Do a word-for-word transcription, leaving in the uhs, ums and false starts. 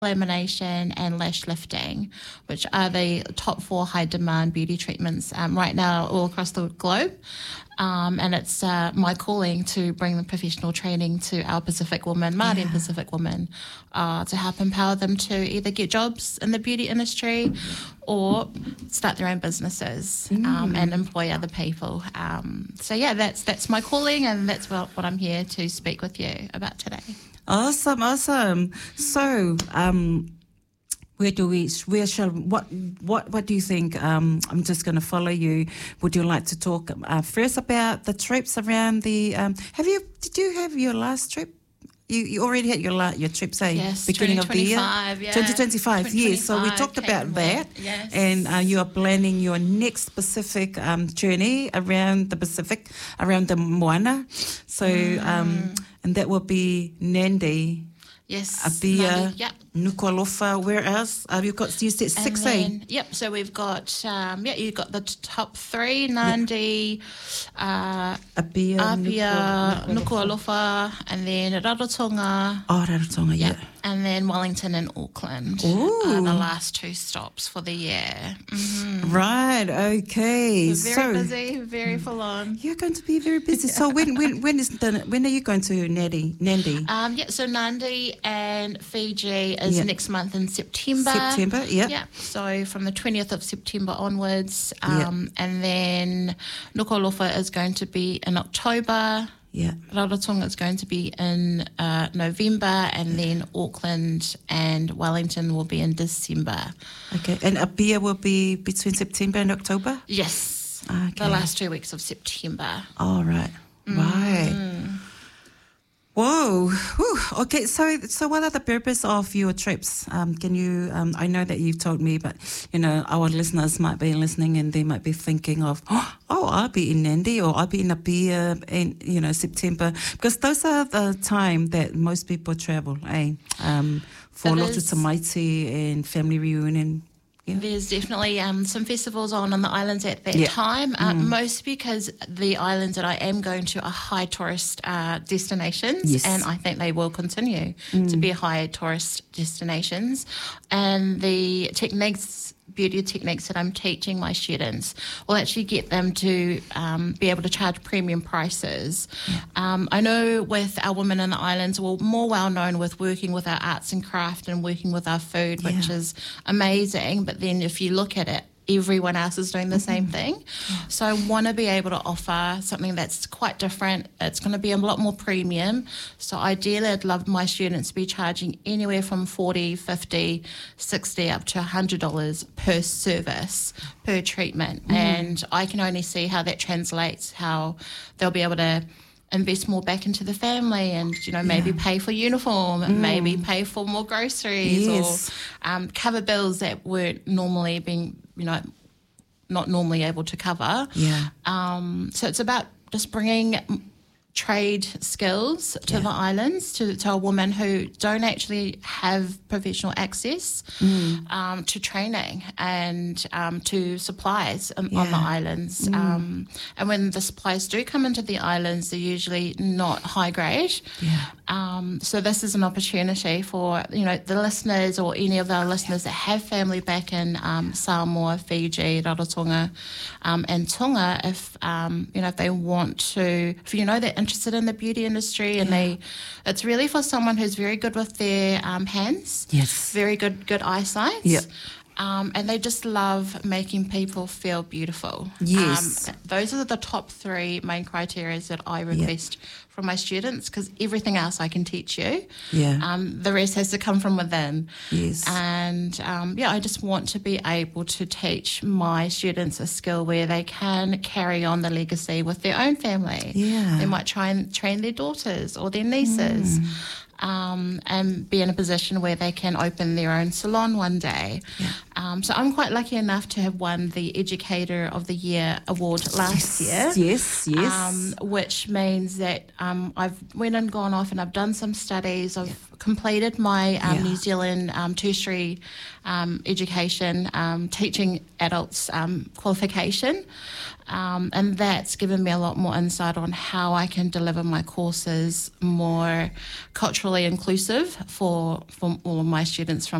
lamination and lash lifting, which are the top four high demand beauty treatments um, right now all across the globe. Um, and it's uh, my calling to bring the professional training to our Pacific women, Māori Yeah. and Pacific women, uh, to help empower them to either get jobs in the beauty industry or start their own businesses um, and employ other people. Um, so yeah, that's that's my calling, and that's what, what I'm here to speak with you about today. Awesome, awesome. So, um, where do we, where shall, what, what, what do you think? Um, I'm just going to follow you. Would you like to talk uh, first about the trips around the, um, have you, did you have your last trip? You, you already had your la- your trip, say, Yes, beginning of the year? yeah. twenty twenty-five, yes. So we talked about that. Yes. And uh, you are planning your next Pacific um, journey around the Pacific, around the Moana. So, Mm. um, and that will be Nandi, Yes. Apia, Nandi, yep. Nuku'alofa, where else? Uh, you've got, you said And six, eh? then, yep, so we've got, um, yeah, you've got the t- top three, Nandi, uh, Apia, Apia, Nuku'alofa. Nuku'alofa, and then Rarotonga, Oh, Rarotonga, yeah. and then Wellington and Auckland Ooh. are the last two stops for the year. Mhm. Right, okay. Very so, busy, very full on. You're going to be very busy. So when when when is the when are you going to Nandi? Nandi? Um, yeah, so Nandi and Fiji is Yeah. next month in September. September, yeah. Yeah, so from the twentieth of September onwards. Um, And then Nuku'alofa is going to be in October. Yeah. Rarotonga is going to be in uh, November, and then Auckland and Wellington will be in December. Okay. And Apia will be between September and October? Yes, Okay. the last two weeks of September. All right. Right. Whoa. Whew. Okay. So, so what are the purpose of your trips? Um, can you? Um, I know that you've told me, but you know, our listeners might be listening and they might be thinking of, oh, I'll be in Nandi or I'll be in Apia in you know September, because those are the time that most people travel. Eh? Um, for It Lotu is. Tamaiti and family reunion. Yeah. There's definitely um, some festivals on on the islands at that Yeah. time, uh, most because the islands that I am going to are high tourist uh, destinations, Yes. and I think they will continue to be high tourist destinations. And the techniques, beauty techniques that I'm teaching my students will actually get them to um, be able to charge premium prices. Um, I know with our women in the islands, we're more well known with working with our arts and craft and working with our food, which Yeah. is amazing. But then if you look at it, everyone else is doing the same thing. So I want to be able to offer something that's quite different. It's going to be a lot more premium. So ideally, I'd love my students to be charging anywhere from forty, fifty, sixty up to one hundred dollars per service, per treatment. And I can only see how that translates, how they'll be able to invest more back into the family and, you know, maybe pay for uniform, maybe pay for more groceries Yes. or um, cover bills that weren't normally being, you know, not normally able to cover. Yeah. Um, so it's about just bringing trade skills to Yeah. the islands to, to a woman who don't actually have professional access Mm. um, to training and um, to supplies on, on the Yeah. islands. Um, and when the supplies do come into the islands, they're usually not high grade. Yeah. Um, so this is an opportunity for, you know, the listeners or any of our listeners that have family back in um, Samoa, Fiji, Rarotonga, um, and Tonga, if um, you know, if they want to, if you know they're interested in the beauty industry, and they, it's really for someone who's very good with their um, hands, Yes. very good good eyesight. Yep. Um, and they just love making people feel beautiful. Yes. Um, those are the top three main criteria that I request from my students, because everything else I can teach you. Yeah. Um, the rest has to come from within. Yes. And um, yeah, I just want to be able to teach my students a skill where they can carry on the legacy with their own family. Yeah. They might try and train their daughters or their nieces. Um, and be in a position where they can open their own salon one day. Yeah. Um, so I'm quite lucky enough to have won the Educator of the Year award last year. Yes, yes. Um, which means that um, I've went and gone off and I've done some studies. I've completed my um, Yeah. New Zealand um, tertiary um, education um, teaching adults um, qualification. Um, and that's given me a lot more insight on how I can deliver my courses more culturally inclusive for, for all of my students from